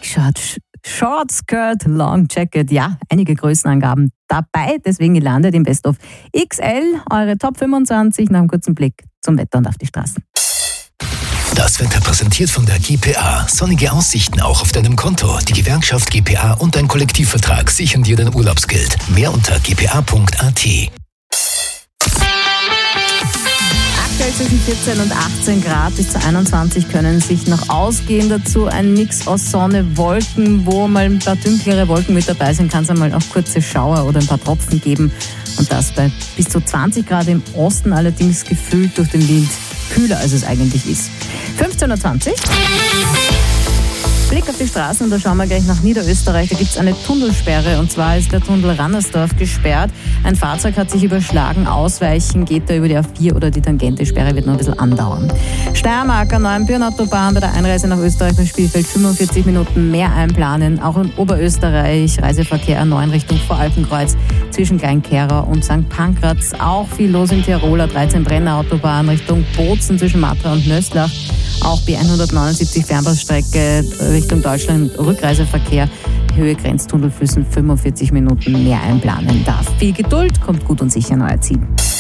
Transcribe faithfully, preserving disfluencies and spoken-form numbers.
Big Short, Short Skirt, Long Jacket. Ja, einige Größenangaben dabei. Deswegen gelandet im Best of X L. Eure Top fünfundzwanzig nach einem kurzen Blick zum Wetter und auf die Straßen. Das Wetter präsentiert von der G P A. Sonnige Aussichten auch auf deinem Konto. Die Gewerkschaft G P A und dein Kollektivvertrag sichern dir dein Urlaubsgeld. Mehr unter g p a punkt a t. Aktuell zwischen vierzehn und achtzehn Grad bis zu einundzwanzig können sich noch ausgehen. Dazu ein Mix aus Sonne, Wolken, wo mal ein paar dunklere Wolken mit dabei sind, kann es einmal auch kurze Schauer oder ein paar Tropfen geben. Und das bei bis zu zwanzig Grad im Osten, allerdings gefühlt durch den Wind kühler, als es eigentlich ist. fünfzehn Uhr zwanzig. Blick auf die Straßen, und da schauen wir gleich nach Niederösterreich. Da gibt es eine Tunnelsperre, und zwar ist der Tunnel Rannersdorf gesperrt. Ein Fahrzeug hat sich überschlagen, ausweichen geht da über die A vier oder die Tangentesperre wird noch ein bisschen andauern. Steiermark, Neuenbürn-Autobahn bei der Einreise nach Österreich beim Spielfeld fünfundvierzig Minuten mehr einplanen. Auch in Oberösterreich Reiseverkehr A neun Richtung Voralpenkreuz zwischen Kleinkerer und Sankt Pankraz. Auch viel los in Tirol, A dreizehn Brenner Autobahn Richtung Bozen zwischen Matra und Nöstlach. Auch B hundertneunundsiebzig Fernbahnstrecke Richtung Deutschland, Rückreiseverkehr, Höhe Grenztunnelfüßen fünfundvierzig Minuten mehr einplanen darf. Viel Geduld, kommt gut und sicher an euer Ziel.